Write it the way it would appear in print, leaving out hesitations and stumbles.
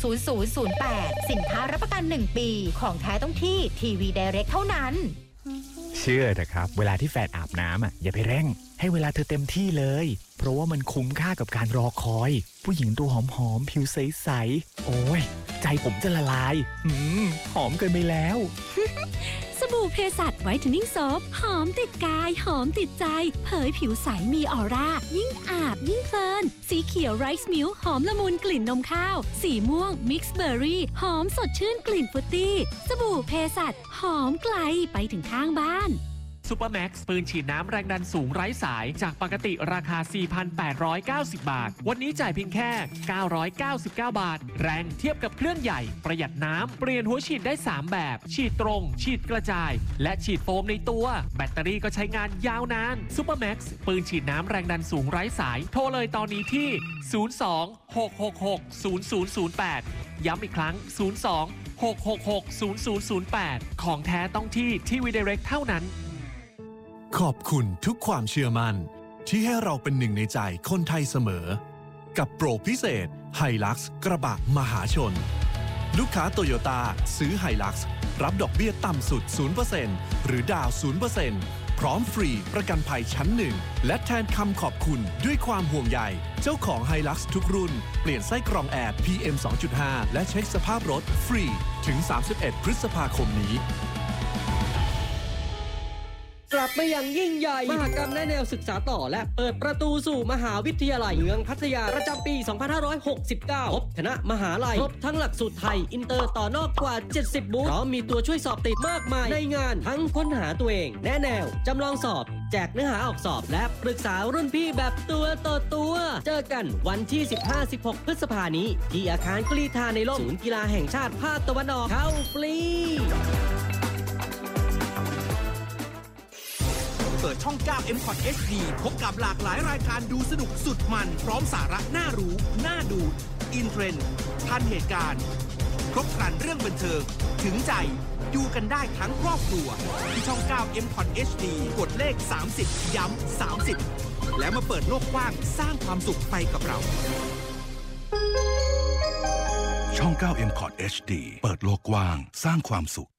0008สินค้ารับประกัน1ปีของแท้ต้องที่ทีวีไดเรกเท่านั้นเชื่อเถอะครับเวลาที่แฟนอาบน้ำอย่าไปเร่งให้เวลาเธอเต็มที่เลยเพราะว่ามันคุ้มค่ากับการรอคอยผู้หญิงตัวหอมๆผิวใสๆโอ้ยใจผมจะละลายหอมเกินไปแล้วสบู่เพสัชไวท์เทนนิ่งโซฟหอมติดกายหอมติดใจเผยผิวใสมีออร่ายิ่งอาบยิ่งเพลินสีเขียวไรซ์มิลค์หอมละมุนกลิ่นนมข้าวสีม่วงมิกซ์เบอร์รี่หอมสดชื่นกลิ่นฟรุตตี้สบู่เพสัชหอมไกลไปถึงข้างบ้านซูเปอร์แม็กซ์ปืนฉีดน้ำแรงดันสูงไร้สายจากปกติราคา 4,890 บาทวันนี้จ่ายเพียงแค่ 999 บาทแรงเทียบกับเครื่องใหญ่ประหยัดน้ำเปลี่ยนหัวฉีดได้3แบบฉีดตรงฉีดกระจายและฉีดโฟมในตัวแบตเตอรี่ก็ใช้งานยาวนานซูเปอร์แม็กซ์ปืนฉีดน้ำแรงดันสูงไร้สายโทรเลยตอนนี้ที่ 02-666-0008 ย้ำอีกครั้ง 02-666-0008 ของแท้ต้องที่ทีวีไดเรกเท่านั้นขอบคุณทุกความเชื่อมั่นที่ให้เราเป็นหนึ่งในใจคนไทยเสมอกับโปรพิเศษไฮลักซ์กระบะมหาชนลูกค้าโตโยต้าซื้อไฮลักซ์รับดอกเบี้ยต่ำสุด 0% หรือดาว 0% พร้อมฟรีประกันภัยชั้น1และแทนคำขอบคุณด้วยความห่วงใยเจ้าของไฮลักซ์ทุกรุ่นเปลี่ยนไส้กรองแอร์ PM 2.5 และเช็คสภาพรถฟรีถึง31 พฤษภาคมนี้กลับมาอย่างยิ่งใหญ่มหกรรมแนวศึกษาต่อและเปิดประตูสู่มหาวิทยาลัยเมืองพัทยาประจำปี 2569 พบคณะมหาลัยครบทั้งหลักสูตรไทยอินเตอร์ต่อนอกกว่า 70 บูธพร้อมมีตัวช่วยสอบติดมากมายในงานทั้งค้นหาตัวเองแนะแนวจำลองสอบแจกเนื้อหาออกสอบและปรึกษารุ่นพี่แบบตัวต่อตัวเจอกันวันที่ 15-16 พฤษภาคมนี้ที่อาคารกรีฑาในร่มศูนย์กีฬาแห่งชาติภาคตะวันออกเข้าฟรีเปิดช่อง 9 MCOT HD พบกับหลากหลายรายการดูสนุกสุดมันพร้อมสาระน่ารู้น่าดูอินเทรนด์ทันเหตุการณ์ครบครันเรื่องบันเทิงถึงใจดูกันได้ทั้งครอบครัวที่ช่อง 9 MCOT HD กดเลข30ย้ำ30แล้วมาเปิดโลกกว้างสร้างความสุขไปกับเราช่อง 9 MCOT HD เปิดโลกกว้างสร้างความสุข